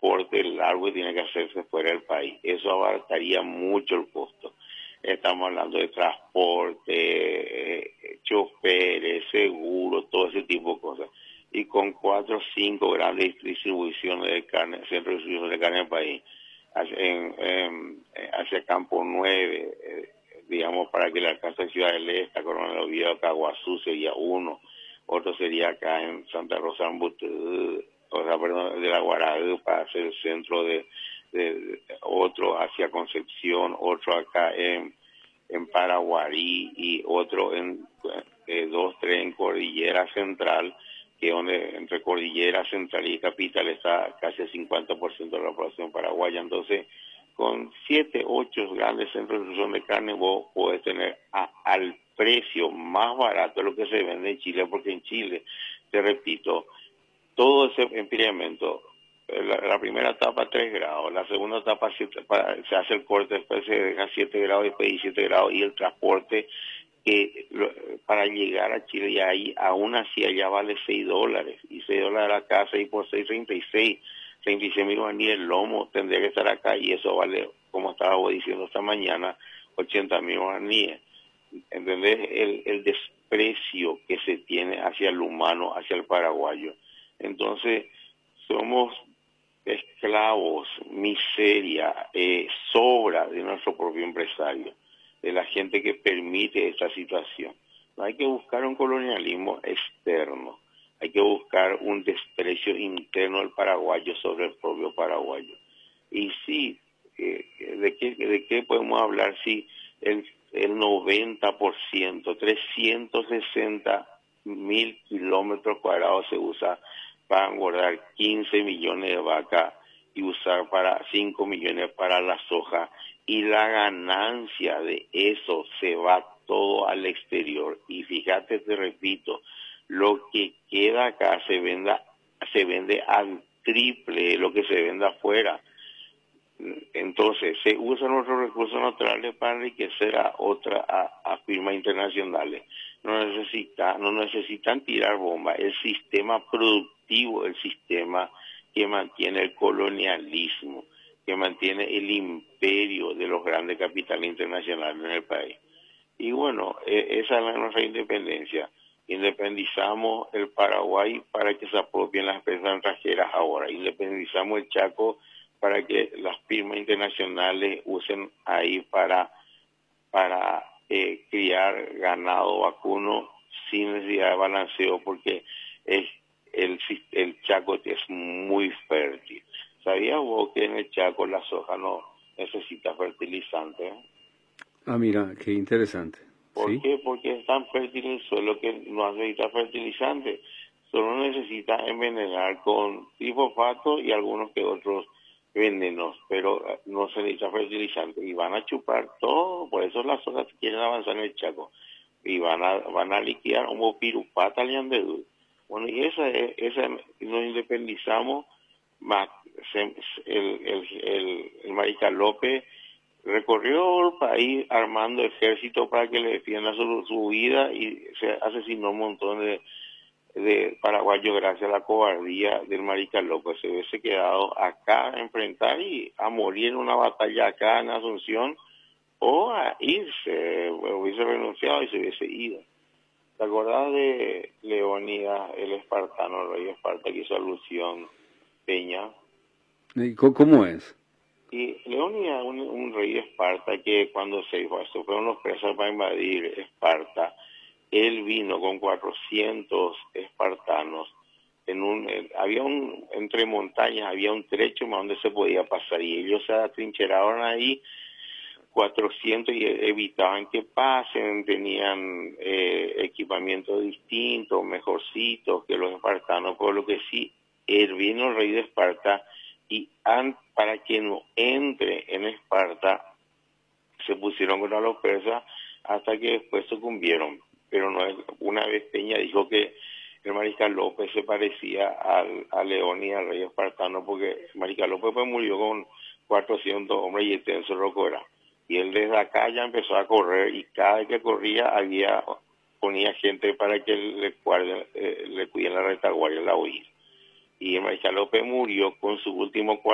transporte largo que tiene que hacerse fuera del país. Eso abarataría mucho el costo. Estamos hablando de transporte, choferes, seguros, todo ese tipo de cosas. Y con 4 o 5 grandes distribuciones de carne, centros de distribución de carne en el país, hacia Campo 9, digamos, para que el alcance de Ciudad del Este, Coronel Oviedo, Caguazú sería uno, otro sería acá en Santa Rosa, perdón, de la Guaraú para hacer el centro de otro hacia Concepción, otro acá en Paraguarí y otro en 2, 3 en Cordillera Central, que donde entre Cordillera Central y Capital está casi el 50% de la población paraguaya. Entonces, con 7, 8 grandes centros de producción de carne, vos podés tener al precio más barato de lo que se vende en Chile, porque en Chile, te repito, todo ese enfriamiento, la primera etapa 3 grados, la segunda etapa se hace el corte, después se deja 7 grados, después 17 grados, y el transporte para llegar a Chile, y ahí aún así allá vale $6, y $6 acá, 6 por 6, 36 mil guaraníes el lomo tendría que estar acá, y eso vale, como estaba diciendo esta mañana, 80.000 guaraníes. ¿Entendés? El desprecio que se tiene hacia el humano, hacia el paraguayo. Entonces, somos esclavos, miseria, sobra de nuestro propio empresario, de la gente que permite esta situación. No hay que buscar un colonialismo externo, hay que buscar un desprecio interno del paraguayo sobre el propio paraguayo. Y sí, ¿de qué podemos hablar si el 90%, 360.000 kilómetros cuadrados se usa para engordar 15 millones de vacas y usar para 5 millones para la soja, y la ganancia de eso se va todo al exterior? Y fíjate, te repito, lo que queda acá se vende al triple de lo que se vende afuera. Entonces, se usan nuestros recursos naturales para enriquecer a firmas internacionales. No necesitan tirar bombas. El sistema productivo, el sistema que mantiene el colonialismo, que mantiene el imperio de los grandes capitales internacionales en el país. Y bueno, esa es nuestra independencia. Independizamos el Paraguay para que se apropien las empresas extranjeras ahora. Independizamos el Chaco para que las firmas internacionales usen ahí para criar ganado vacuno sin necesidad de balanceo, porque el Chaco es muy fértil. ¿Sabías vos que en el Chaco la soja no necesita fertilizante? Ah, mira, qué interesante. ¿Por ¿Sí? qué? Porque es tan fértil el suelo que no necesita fertilizante. Solo necesita envenenar con glifosato y algunos que otros venenos, pero no se necesita fertilizante. Y van a chupar todo, por eso las sojas quieren avanzar en el Chaco. Y van a liquidar como pirupata al Yandedú. Bueno, y esa nos independizamos, más el Mariscal López recorrió el país armando ejército para que le defienda su vida, y se asesinó un montón de paraguayos gracias a la cobardía del Mariscal López. Se hubiese quedado acá a enfrentar y a morir en una batalla acá en Asunción, o a irse, hubiese renunciado y se hubiese ido. ¿Te acordás de Leónidas, el espartano, el rey de Esparta, que hizo alusión Peña? ¿Y cómo es? Y Leónidas, un rey de Esparta, que cuando se fueron los persas para invadir Esparta, él vino con 400 espartanos. Entre montañas había un trecho más donde se podía pasar, y ellos se atrincheraron ahí 400 y evitaban que pasen. Tenían equipamiento distinto, mejorcitos que los espartanos, por lo que sí, él vino el rey de Esparta, y para que no entre en Esparta se pusieron contra los persas hasta que después sucumbieron. Pero no es, una vez Peña dijo que el Mariscal López se parecía a León y al rey espartano, porque el Mariscal López pues murió con 400 hombres y este en Cerro era. Y él desde acá ya empezó a correr, y cada vez que corría ponía gente para que le cuiden la retaguardia, la huida. Y el Mariscal López murió con su último